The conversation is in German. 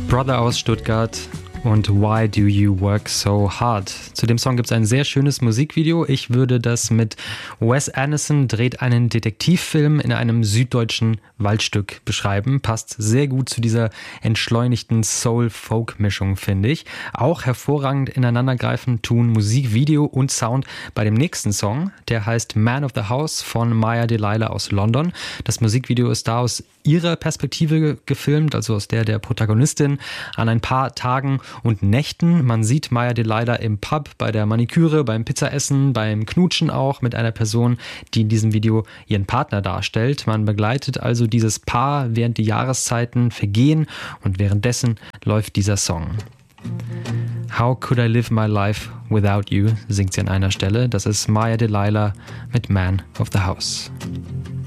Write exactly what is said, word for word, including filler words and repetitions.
Brother aus Stuttgart und Why Do You Work So Hard? Zu dem Song gibt es ein sehr schönes Musikvideo. Ich würde das mit Wes Anderson dreht einen Detektivfilm in einem süddeutschen Waldstück beschreiben. Passt sehr gut zu dieser entschleunigten Soul-Folk-Mischung, finde ich. Auch hervorragend ineinandergreifend tun Musikvideo und Sound bei dem nächsten Song. Der heißt Man of the House von Maya Delilah aus London. Das Musikvideo ist da aus ihrer Perspektive gefilmt, also aus der der Protagonistin, an ein paar Tagen und Nächten. Man sieht Maya Delilah im Pub, bei der Maniküre, beim Pizzaessen, beim Knutschen auch mit einer Person, die in diesem Video ihren Partner darstellt. Man begleitet also dieses Paar, während die Jahreszeiten vergehen und währenddessen läuft dieser Song. How Could I Live My Life Without You singt sie an einer Stelle. Das ist Maya Delilah mit Man of the House.